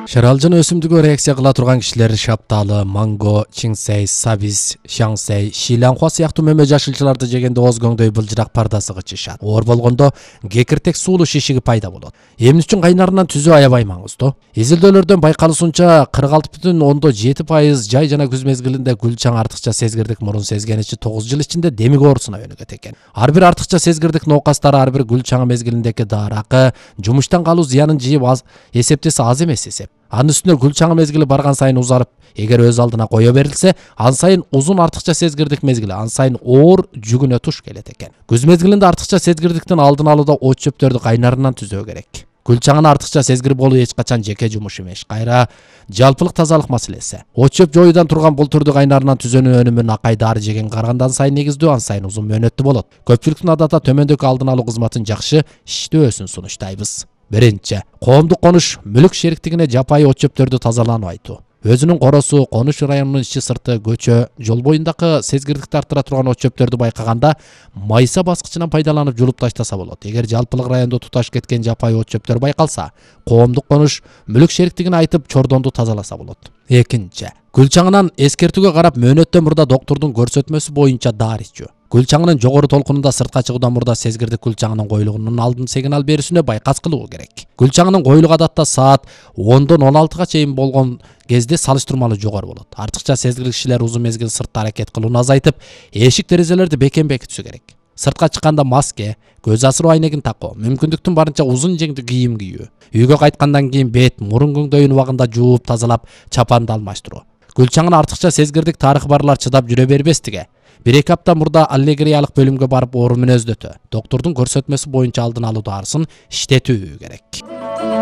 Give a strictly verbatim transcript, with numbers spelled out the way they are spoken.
Шыралжын өсүмдүгү реакция кыла турган кишилер шапталы, манго, чинсей, сабиз, шаңсей, шиланхуа сыяктуу мөмө жашылчаларды жегенде ооз көңдөй былжырак пардасы кычышат. Оор болгондо кекиртек суулуу шишиги пайда болот. Эмне үчүн кайнарынан түзөө аябай маңыздуу. Изилдөөлөрдөн байкалышынча кырк алты бүтүн ондон жети пайыз жай жана күз мезгилинде гүлчаң артыкча сезгирдик мурун сезгеничи тогуз жыл ичинде демик оорусуна өнүгөт экен. Ар бир артыкча сезгирдик ноокастары ар бир гүлчаң мезгилиндеги даракы, жумуштан калуу зыянын жыйып эсептесе аз эмес эсеп. Анын үстүнө гүлчаң мезгили барган сайын узарып, эгер өз алдына кое берилсе, ан сайын узун артыкча сезгирдик мезгили, ан сайын оор жүгүнө туш келет экен. Күз мезгилинде артыкча сезгирдиктин алдын алууда от чөптөрдү кайнарынан түзөө керек. Гүлчаңын артыкча сезгирип болуу эч качан жеке жумуш эмес, кайра жалпылык тазалык маселеси. От чөп жоюудан турган бул түрдү кайнарынан түзөөнүн өнүмүн акай дары жеген каргандан сайын негиздүү, ан сайын узун мөөнөттүү болот. Көпчүлүктүн адатта төмөндөгү алдын алуу кызматын жакшы иштөөсүн сунуштайбыз. Биринчи, коомдук конуш мүлк шериктигине жапайы от чөптөрдү тазаланып айтуу. Өзүнүн коросу, конуш районунун ичи сырты, көчө, жол боюндагы сезгирдикти арттыра турган от чөптөрдү байкаганда майса баскычынан пайдаланып жулуп таштаса болот. Эгер жалпылык райондо туташ кеткен жапайы от чөптөр байкалса, коомдук конуш мүлк шериктигине айтып чордонду тазаласа болот. Экинчи, гүлчаңынан эскертүүгө карап мөөнөттөн мурда доктурдун көрсөтмөсү боюнча дары ичүү. Гүлчаңынын жогору толкунунда сыртка чыгуудан мурда сезгирдик гүлчаңынын коюлугунун алдын сигнал берүүсүнө байкас кылуу керек. Гүлчаңынын коюлугу адатта саат ондон он алтыга чейин болгон кезде салыштырмалуу жогору болот. Артыкча сезгирлик кишилер узун мезгил сыртта аракет кылууну азайтып, эшик терезелерди бекем бекитиши керек. Сыртка чыкканда маска, көз асыруу айнегин такуу, мүмкүндүктүн барынча узун жеңдүү кийим кийүү. Үйгө кайткандан кийин бет, мурун көңдөйүн убагында жууп тазалап, чапанды алмаштыруу. Гүлчаңын артыкча сезгирдик тарыхы барлар чыдап жүрө бербестиги. бир эки апта мурда аллегриялык бөлүмгө барып оору мүнөздөтө. Доктурдун көрсөтмөсү боюнча алдын алуу дарысын иштетүү керек.